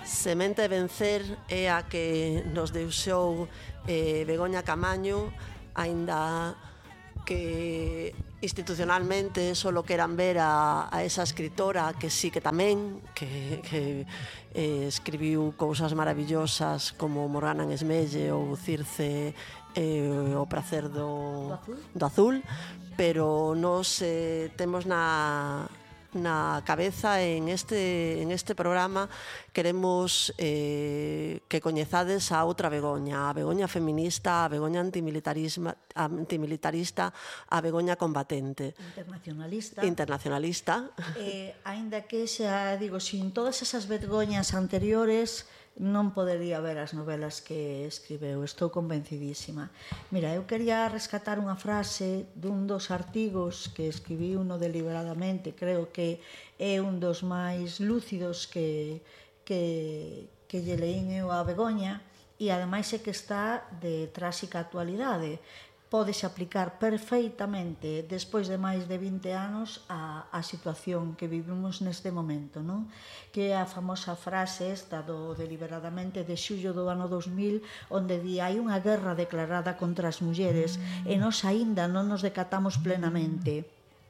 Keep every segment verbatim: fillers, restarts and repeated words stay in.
Semente Vencer é a que nos deixou eh, Begoña Camaño, aínda que institucionalmente solo queran ver a, a esa escritora que sí que tamén que, que eh, escribiu cousas maravillosas como Morgana en Esmelle ou Circe eh, o prazer do, Do azul. do azul, pero nos eh, temos na na cabeza en este en este programa queremos eh, que coñezades a outra Begoña, a Begoña feminista, a Begoña antimilitarismo, antimilitarista, a Begoña combatente. Internacionalista. Internacionalista. Eh, aínda que xa, digo, sin todas esas vergoñas anteriores non podería ver as novelas que escribeu, estou convencidísima. Mira, eu quería rescatar unha frase dun dos artigos que escribiu no Deliberadamente, creo que é un dos máis lúcidos que, que, que lle leín eu a Begoña, e ademais é que está de tráxica actualidade. Pódese aplicar perfeitamente despois de máis de vinte anos a, a situación que vivimos neste momento, non? Que é a famosa frase esta do Deliberadamente de xullo do ano dos mil, onde di hai unha guerra declarada contra as mulleres e nós aínda non nos decatamos plenamente.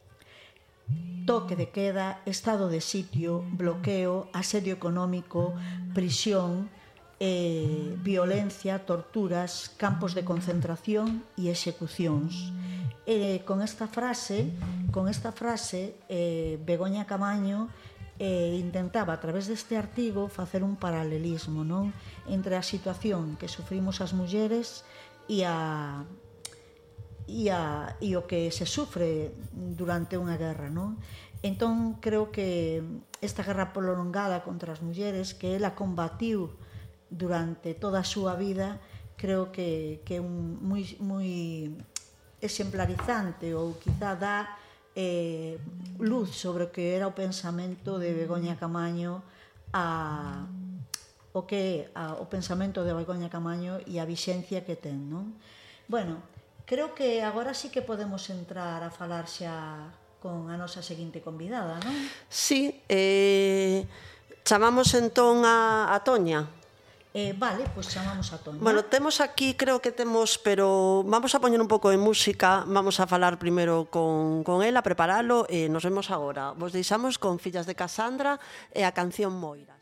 Toque de queda, estado de sitio, bloqueo, asedio económico, prisión, eh, violencia, torturas, campos de concentración e execucións. Eh, con esta frase, con esta frase eh, Begoña Camaño eh, intentaba a través deste artigo facer un paralelismo, non? Entre a situación que sufrimos as mulleres e a e, a, e o que se sufre durante unha guerra, non? Entón, creo que esta guerra prolongada contra as mulleres que ela combatiu durante toda a súa vida, creo que, que é un moi, moi exemplarizante ou quizá dá eh, luz sobre o que era o pensamento de Begoña Camaño, a, o que é a, o pensamento de Begoña Camaño e a vixencia que ten, non? Bueno, creo que agora sí que podemos entrar a falar xa con a nosa seguinte convidada, non? Sí, eh, chamamos entón a, a Toña. Eh, vale, pois pues chamamos a Toña. Bueno, temos aquí, creo que temos, pero vamos a poñer un pouco de música, vamos a falar primeiro con, con ela, preparalo, e nos vemos agora. Vos deixamos con Fillas de Casandra e a canción Moira.